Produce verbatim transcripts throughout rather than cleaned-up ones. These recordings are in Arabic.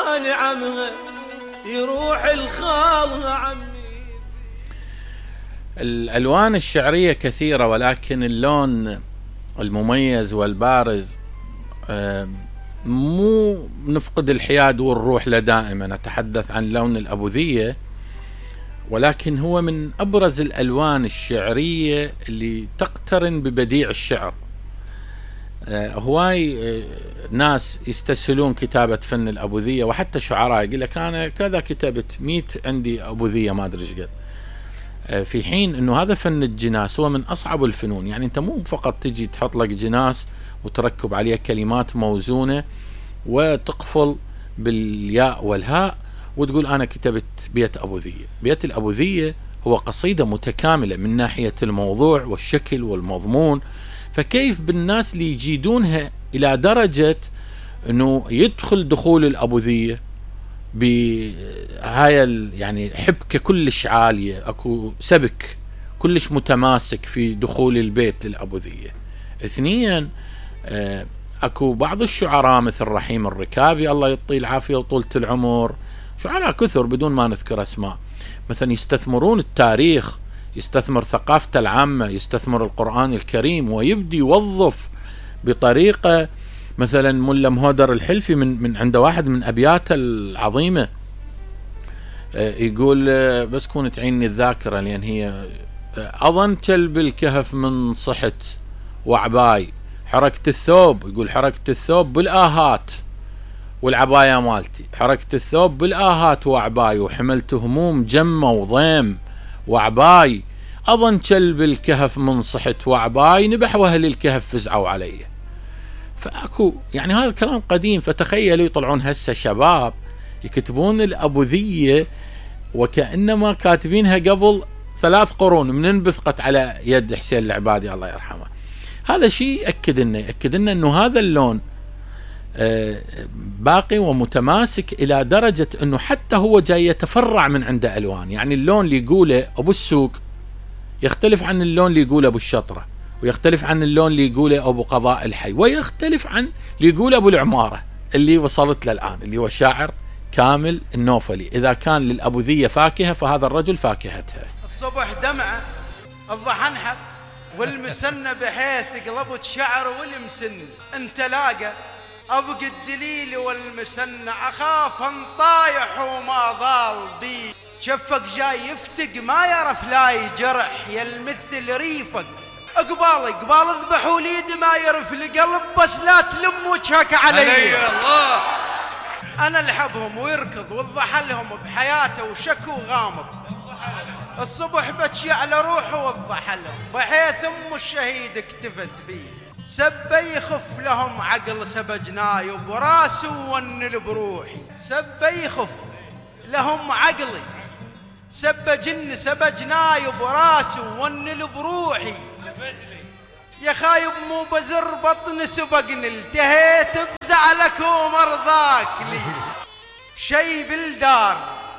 الوان عمها يروح الخال عمي. الألوان الشعرية كثيرة، ولكن اللون المميز والبارز مو نفقد الحياد والروح له دائما. أتحدث عن لون الأبوذية، ولكن هو من أبرز الألوان الشعرية اللي تقترن ببديع الشعر. هواي ناس يستسهلون كتابة فن الأبوذية، وحتى شعراء يقول لك أنا كذا كتبت ميت عندي أبوذية ما أدري ايش قد، في حين أنه هذا فن الجناس هو من أصعب الفنون. يعني أنت مو فقط تجي تحط لك جناس وتركب عليه كلمات موزونة وتقفل بالياء والهاء وتقول أنا كتبت بيت أبوذية. بيت الأبوذية هو قصيدة متكاملة من ناحية الموضوع والشكل والمضمون، فكيف بالناس اللي يجيدونها إلى درجة أنه يدخل دخول الأبوذية بهاي يعني حبكة كلش عالية، أكو سبك كلش متماسك في دخول البيت للأبوذية. اثنيا أكو بعض الشعراء مثل رحيم الركابي الله يعطيه العافية وطولة العمر، شعراء كثر بدون ما نذكر أسماء، مثلا يستثمرون التاريخ، يستثمر ثقافته العامة، يستثمر القرآن الكريم، ويبدي يوظف بطريقة. مثلا ملا مهودر الحلفي من من عنده واحد من أبياته العظيمة يقول بس كون تعيني الذاكرة لأن هي أظن كلب الكهف من صحت وعباي حركة الثوب، يقول حركة الثوب بالآهات والعباية مالتي، حركة الثوب بالآهات وعباي وحملت هموم جمة وضيم وعباي أظن كلب الكهف من صحت وعباي نبح وأهل الكهف فزعوا علي. فأكو يعني هذا الكلام قديم، فتخيلوا يطلعون هسه شباب يكتبون الأبوذية وكأنما كاتبينها قبل ثلاث قرون من انبثقت على يد حسين العبادي الله يرحمه. هذا شيء يأكد لنا يأكد لنا أنه هذا اللون باقي ومتماسك إلى درجة أنه حتى هو جاي يتفرع من عنده ألوان. يعني اللون اللي يقوله أبو السوق يختلف عن اللون اللي يقوله أبو الشطرة، ويختلف عن اللون اللي يقوله أبو قضاء الحي، ويختلف عن اللي يقوله أبو العمارة اللي وصلت له الآن اللي هو شاعر كامل النوفلي. إذا كان للأبوذية فاكهة فهذا الرجل فاكهتها. الصبح دمعة الضحى انحر والمسنة بحيث قلبت شعر والمسن انت لاقى أبقى الدليل والمسنة أخاف انطايح وما ضال بي شفك جاي يفتق ما يعرف لا يجرح يلمثل ريفك اقبال اقبال اذبح وليد ما يعرف القلب بس لا تلم وجهك علي الله. أنا الحبهم ويركض والضحلهم بحياته وشكو غامض الصبح بتشي على روحه والضحلهم بحيث أم الشهيد اكتفت بيه سب يخف لهم عقل سبجناي براسه ونل بروحي سب يخف لهم عقلي سب جن سبجناي براسه ونل بروحي يا خايب مو بزر بطن سبقني التهيت بزعلك ومرضاك لي شي بالدار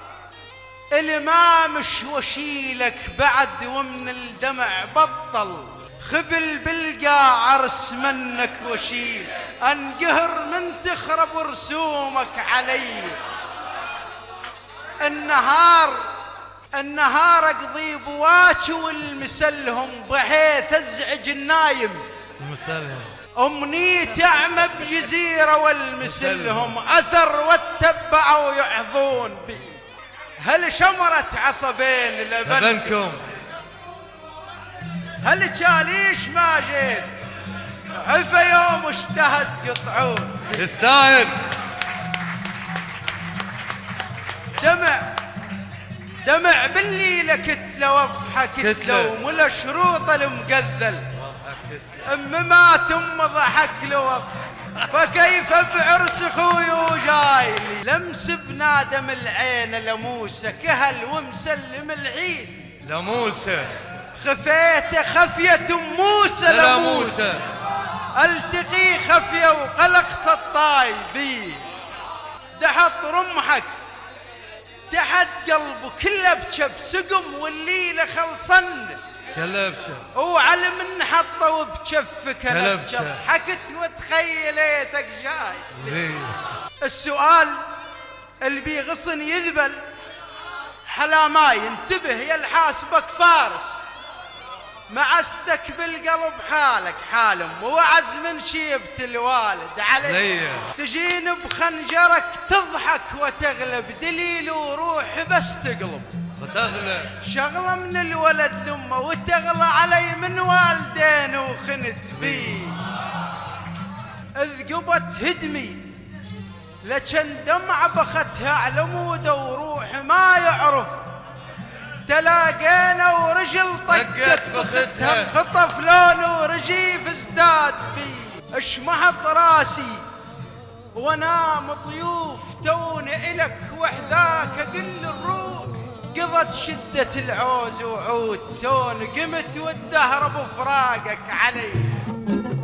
الما مش وشيلك بعد ومن الدمع بطل خبل بلقى عرس منك وشيل انقهر من تخرب رسومك علي النهار النهار اقضي بواك والمسلهم بحيث ازعج النايم المسلهم امنيت اعمى بجزيره والمسلهم اثر واتبعوا يحظون بي هل شمرت عصبين لبنكم هل تشاليش ما جيت عفا يوم اشتهد قطعون يستاهل دمع دمع بالليلة كتلة واضحة كتلة وملا شروط المقذل ام مات ام ضحك له فكيف بعرس خوي وجاي لمس بنادم العين لموسى كهل ومسلم العيد لموسى خفيت خفية موسى لموسى التقي خفية وقلق سطاي بي دحط رمحك تحت قلبه كله بجب سقم والليلة خلصن كله بجب وعلم ان حطه وبجفك كله بجب حكت وتخيليتك جاي السؤال اللي بيغصن يذبل حلا ما ينتبه يا الحاسبك فارس، معستك بالقلب حالك حالم وعز من شيبة الوالد علي. تجين بخنجرك تضحك وتغلب دليل وروح بس تقلب وتغلب شغلة من الولد لأمه وتغلى علي من والدين وخنت بي. إذ قبت هدمي لكن دمع بختها على موده وروح ما يعرف، تلاقينا ورجل طقت بختها خطف لونه ورجيف ازداد بي. اشمحط راسي وانام ضيوف توني إلك وحذاك اقل الروح، قضت شدة العوز وعود تون قمت والدهر بفراقك علي.